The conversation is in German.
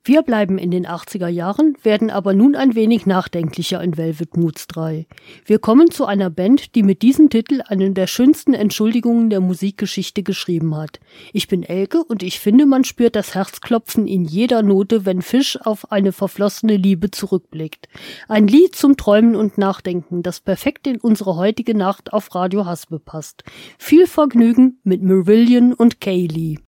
Wir bleiben in den 80er Jahren, werden aber nun ein wenig nachdenklicher in Velvet Moods 3. Wir kommen zu einer Band, die mit diesem Titel eine der schönsten Entschuldigungen der Musikgeschichte geschrieben hat. Ich bin Elke und ich finde, man spürt das Herzklopfen in jeder Note, wenn Fish auf eine verflossene Liebe zurückblickt. Ein Lied zum Träumen und Nachdenken, das perfekt in unsere heutige Nacht auf Radio Hasbe passt. Viel Vergnügen mit Marillion und Kaylee.